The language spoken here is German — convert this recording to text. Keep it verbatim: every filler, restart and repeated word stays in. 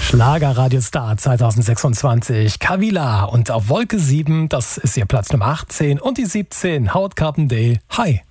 Schlagerradiostar zwanzig sechsundzwanzig, Kavila. Und auf Wolke sieben, das ist ihr Platz Nummer achtzehn. Und die siebzehn, Howard Carpendale. Hi.